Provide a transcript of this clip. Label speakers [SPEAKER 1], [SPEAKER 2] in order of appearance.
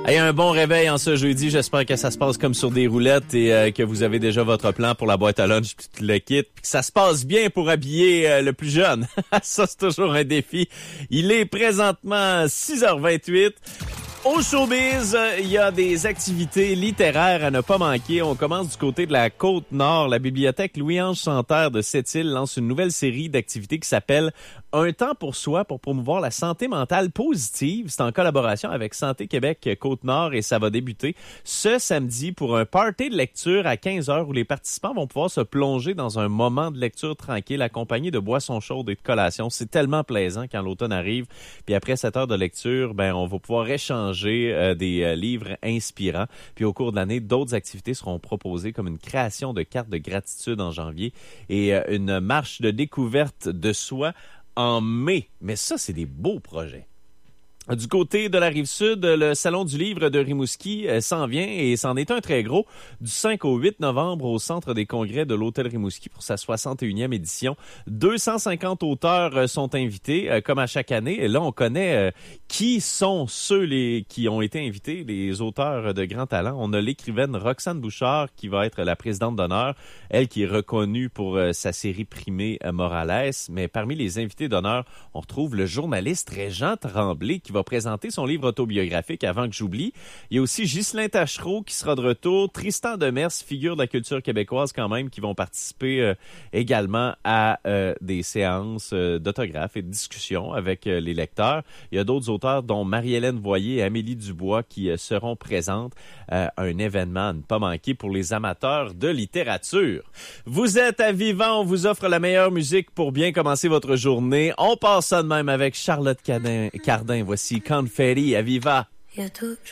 [SPEAKER 1] Hey, un bon réveil en ce jeudi. J'espère que ça se passe comme sur des roulettes et que vous avez déjà votre plan pour la boîte à lunch puis tout le kit. Puis que ça se passe bien pour habiller le plus jeune. Ça, c'est toujours un défi. Il est présentement 6h28. Au showbiz, il y a des activités littéraires à ne pas manquer. On commence du côté de la Côte-Nord. La bibliothèque Louis-Ange Santerre de Sept-Îles lance une nouvelle série d'activités qui s'appelle Un temps pour soi pour promouvoir la santé mentale positive. C'est en collaboration avec Santé Québec Côte-Nord et ça va débuter ce samedi pour un party de lecture à 15h où les participants vont pouvoir se plonger dans un moment de lecture tranquille accompagné de boissons chaudes et de collations. C'est tellement plaisant quand l'automne arrive. Puis après 7 heures de lecture, on va pouvoir échanger des livres inspirants. Puis au cours de l'année, d'autres activités seront proposées comme une création de cartes de gratitude en janvier et une marche de découverte de soi en mai. Mais ça, c'est des beaux projets. Du côté de la Rive-Sud, le Salon du livre de Rimouski s'en vient et c'en est un très gros du 5 au 8 novembre au Centre des congrès de l'Hôtel Rimouski pour sa 61e édition. 250 auteurs sont invités comme à chaque année. Et là, on connaît qui sont ceux qui ont été invités, les auteurs de grand talent. On a l'écrivaine Roxane Bouchard qui va être la présidente d'honneur, elle qui est reconnue pour sa série primée Morales. Mais parmi les invités d'honneur, on retrouve le journaliste Régent Tremblay qui va présenter son livre autobiographique Avant que j'oublie. Il y a aussi Ghislain Tachereau qui sera de retour, Tristan Demers, figure de la culture québécoise quand même, qui vont participer également à des séances d'autographes et de discussions avec les lecteurs. Il y a d'autres auteurs dont Marie-Hélène Voyer et Amélie Dubois qui seront présentes. Un événement à ne pas manquer pour les amateurs de littérature. Vous êtes à Vivant, on vous offre la meilleure musique pour bien commencer votre journée. On passe ça de même avec Charlotte Cardin. Voici Confetti à Viva.